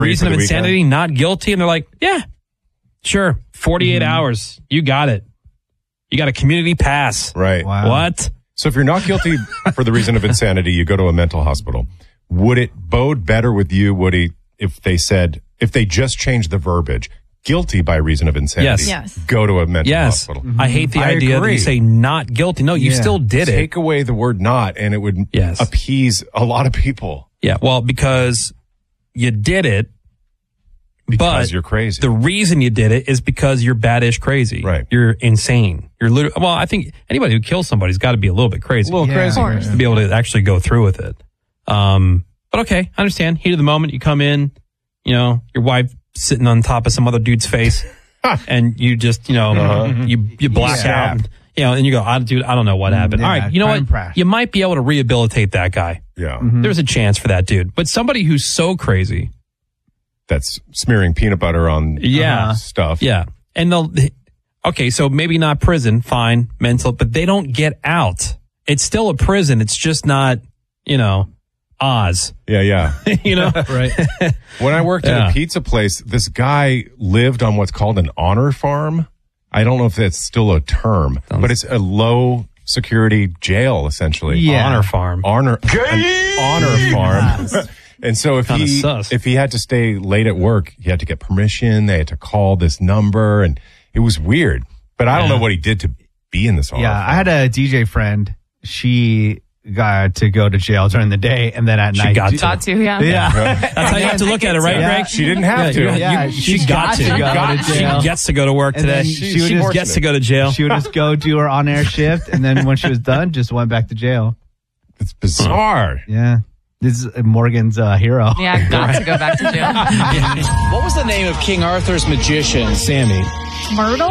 reason of insanity, not guilty. And they're like, yeah, sure. 48 hours. You got it. You got a community pass. Right. Wow. What? So if you're not guilty for the reason of insanity, you go to a mental hospital. Would it bode better with you, Woody, if they just changed the verbiage? Guilty by reason of insanity. Yes. Go to a mental hospital. I hate the idea that you say not guilty. No, you still did it. Take away the word not, and it would appease a lot of people. Yeah, well, because you did it. Because you're crazy. The reason you did it is because you're bad-ish crazy. Right. You're insane. You're literally, well, I think anybody who kills somebody's got to be a little bit crazy. A little crazy. To be able to actually go through with it. But okay, I understand. Heat of the moment, you come in, your wife sitting on top of some other dude's face, and you just, you black out. And, and you go, dude, I don't know what happened. Yeah, all right, you know what? crash. You might be able to rehabilitate that guy. Yeah. There's a chance for that dude. But somebody who's so crazy. That's smearing peanut butter on stuff. Yeah. And so maybe not prison, fine, mental, but they don't get out. It's still a prison. It's just not, Oz. Yeah. Right. When I worked at a pizza place, this guy lived on what's called an honor farm. I don't know if that's still a term, but it's a low security jail, essentially. Yeah. Honor farm. Honor farm. And so if he had to stay late at work, he had to get permission. They had to call this number, and it was weird. But I don't know what he did to be in this honor farm. I had a DJ friend. She got to go to jail during the day, and then at night. Got to. That's how you have to look at it, right, Greg? She didn't have to. She got to. She gets to go to work today. She gets to go to jail. She would just go do her on-air shift, and then when she was done, just went back to jail. It's bizarre. Yeah. This is Morgan's hero. Yeah, got to go back to jail. What was the name of King Arthur's magician? Sammy. Myrtle?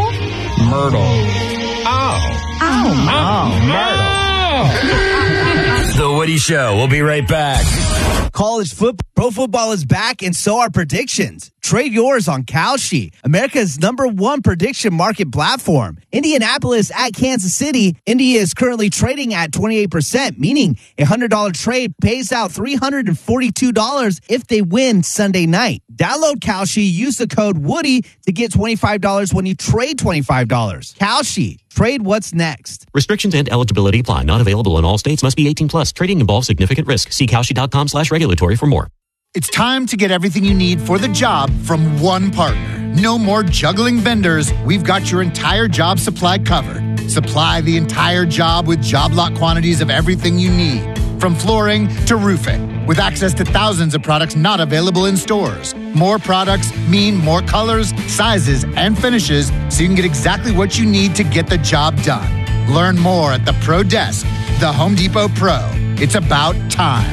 The Woody Show. We'll be right back. College football, pro football is back, and so are predictions. Trade yours on Kalshi, America's #1 prediction market platform. Indianapolis at Kansas City. Indy is currently trading at 28%, meaning a $100 trade pays out $342 if they win Sunday night. Download Kalshi, use the code Woody to get $25 when you trade $25. Kalshi, trade what's next. Restrictions and eligibility apply. Not available in all states. Must be 18 plus. Trading involves significant risk. See Kalshi.com/regulatory for more. It's time to get everything you need for the job from one partner. No more juggling vendors. We've got your entire job supply covered. Supply the entire job with job lot quantities of everything you need, from flooring to roofing, with access to thousands of products not available in stores. More products mean more colors, sizes, and finishes, so you can get exactly what you need to get the job done. Learn more at the Pro Desk, the Home Depot Pro. It's about time.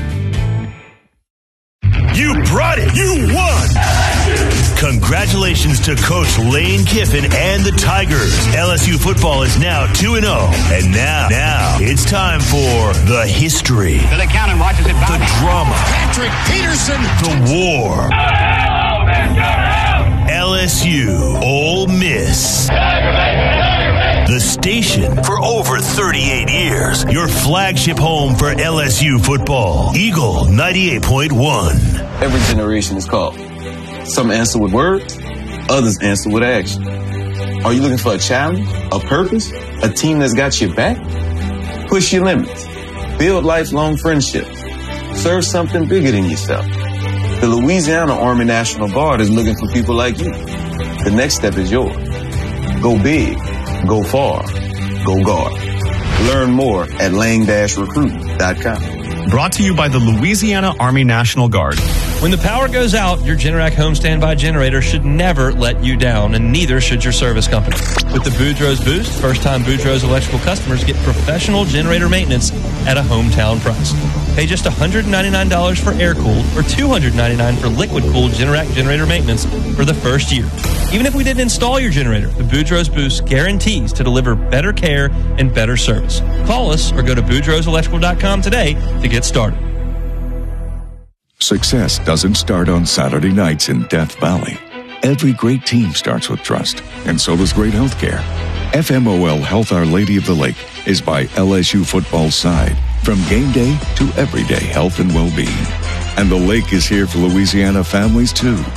You brought it. You won. Congratulations to Coach Lane Kiffin and the Tigers. LSU football is now 2-0. And now it's time for the history. Billy Cannon watches it back. The drama. Patrick Peterson. The war. LSU Ole Miss. The station for over 38 years. Your flagship home for LSU football. Eagle 98.1. Every generation is called. Some answer with words, others answer with action. Are you looking for a challenge, a purpose, a team that's got your back? Push your limits. Build lifelong friendships. Serve something bigger than yourself. The Louisiana Army National Guard is looking for people like you. The next step is yours. Go big, go far, go guard. Learn more at lang-recruit.com. Brought to you by the Louisiana Army National Guard. When the power goes out, your Generac home standby generator should never let you down, and neither should your service company. With the Boudreaux's Boost, first-time Boudreaux's electrical customers get professional generator maintenance at a hometown price. Pay just $199 for air-cooled or $299 for liquid-cooled Generac generator maintenance for the first year. Even if we didn't install your generator, the Boudreaux's Boost guarantees to deliver better care and better service. Call us or go to Boudreaux'Electrical.com today to get started. Success doesn't start on Saturday nights in Death Valley. Every great team starts with trust, and so does great healthcare. FMOL Health Our Lady of the Lake is by LSU football's side, from game day to everyday health and well-being. And the lake is here for Louisiana families, too.